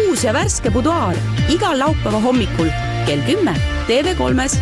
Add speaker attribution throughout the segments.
Speaker 1: uus ja värske buduaar igal laupäeva hommikul kell 10 TV3-s.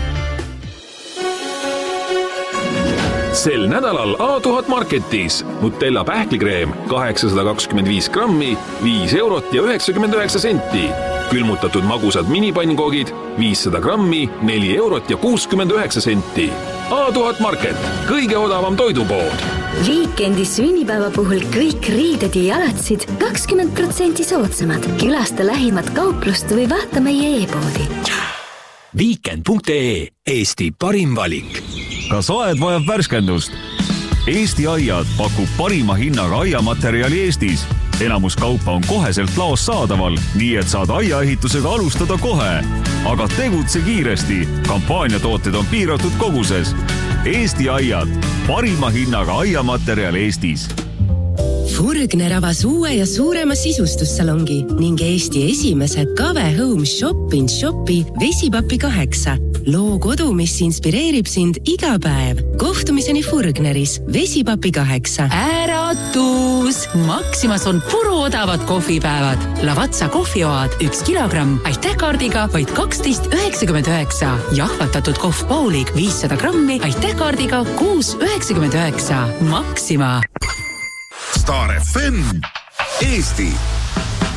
Speaker 2: Sel nädalal A1000 Marketis Nutella pähklikreem 825 grammi, 5 eurot ja 99 senti. Külmutatud magusad minipannkogid 500 grammi, 4 eurot ja 69 senti. A1000 Market, kõige odavam toidupood.
Speaker 3: Viikendi sünnipäeva puhul kõik riided ja jalatsid 20% soodsamad. Külasta lähimat kauplust või vaata meie e-poodi.
Speaker 4: Weekend.ee, Eesti parim valik.
Speaker 5: Kas aed vajab värskendust? Eesti Aiad pakub parima hinnaga aiamaterjali Eestis. Enamus kaupa on koheselt laos saadaval, nii et saad aiaehitusega alustada kohe. Aga tegutse kiiresti. Kampaaniatooted on piiratud koguses. Eesti Aiad, parima hinnaga aiamaterjal Eestis.
Speaker 6: Furgner avas uue ja suurema sisustussalongi ning Eesti esimese KV Home Shop-in-Shopi Vesipapi 8. Loo kodu, mis inspireerib sind iga päev. Kohtumiseni Furgneris Vesipapi 8.
Speaker 7: Äratus! Maximas on puruodavad kohvipäevad. Lavazza kohvioad 1 kilogramm, aitähkaardiga vaid 12,99. Jahvatatud kohv Paulig 500 grammi, aitähkaardiga 6,99. Maxima!
Speaker 8: Star FM Eesti